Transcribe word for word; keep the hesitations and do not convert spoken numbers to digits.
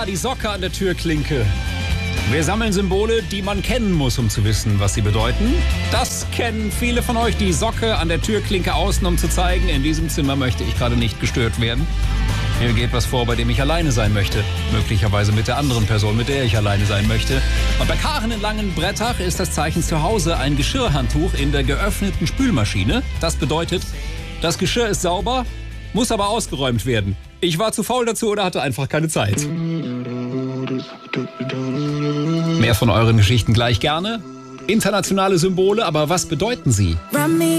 die Socke an der Türklinke. Wir sammeln Symbole, die man kennen muss, um zu wissen, was sie bedeuten. Das kennen viele von euch, die Socke an der Türklinke außen, um zu zeigen, in diesem Zimmer möchte ich gerade nicht gestört werden. Mir geht was vor, bei dem ich alleine sein möchte. Möglicherweise mit der anderen Person, mit der ich alleine sein möchte. Und bei Karen in Langenbrettach ist das Zeichen zu Hause ein Geschirrhandtuch in der geöffneten Spülmaschine. Das bedeutet, das Geschirr ist sauber, muss aber ausgeräumt werden. Ich war zu faul dazu oder hatte einfach keine Zeit. Mehr von euren Geschichten gleich gerne. Internationale Symbole, aber was bedeuten sie?